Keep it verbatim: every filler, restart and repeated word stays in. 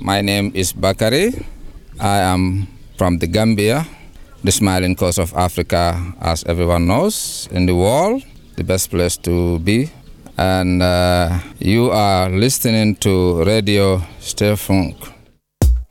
My name is Bakari. I am from the Gambia, the smiling coast of Africa, as everyone knows, in the world, the best place to be. And uh, you are listening to Radio Sterfunk.